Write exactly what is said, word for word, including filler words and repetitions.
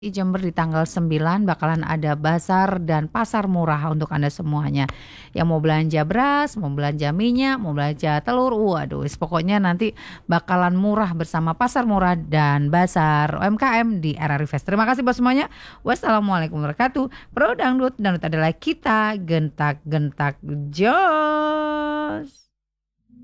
Di Jember di tanggal sembilan bakalan ada bazar dan pasar murah untuk Anda semuanya. Yang mau belanja beras, mau belanja minyak, mau belanja telur, waduh, pokoknya nanti bakalan murah bersama pasar murah dan bazar U M K M di R R I Fest. Terima kasih buat semuanya. Wassalamualaikum warahmatullahi wabarakatuh. Pro Dangdut, Dangdut adalah kita, gentak-gentak jos.